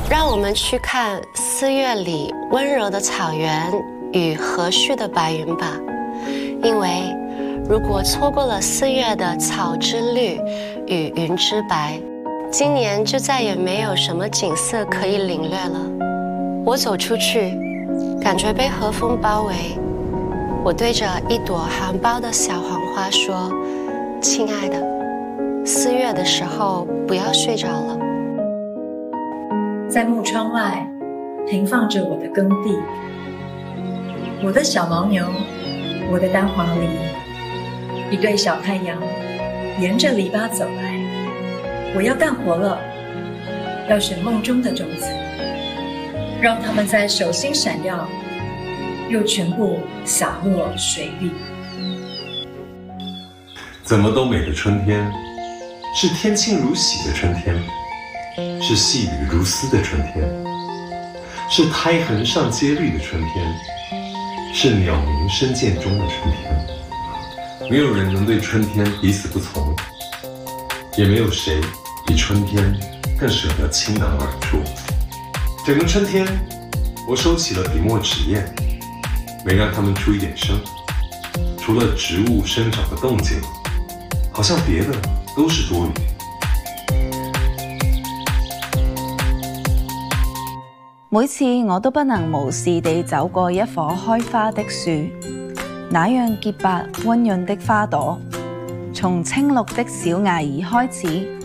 让我们去看4月里温柔的草原与和煦的白云吧。因为如果错过了4月的草之绿与云之白，今年就再也没有什么景色可以领略了。我走出去，感觉被和风包围。我对着一朵含苞的小黄花说：“亲爱的，4月的时候不要睡着了。” 在木窗外停放着我的耕地，我的小牦牛，我的单黄梨，一对小太阳沿着篱笆走来。我要干活了，要选梦中的种子，让它们在手心闪耀，又全部洒落水里。 怎么都美的春天，是天清如洗的春天，是细雨如丝的春天，是苔痕上阶绿的春天，是鸟鸣声渐终的春天。没有人能对春天抵死不从，也没有谁比春天更舍得倾囊而出。整个春天，我收起了笔墨纸砚，没让它们出一点声，除了植物生长的动静，好像别的都是多余。 每次我都不能無視地走過一棵開花的樹，那樣潔白溫潤的花朵，從青綠的小芽兒開始，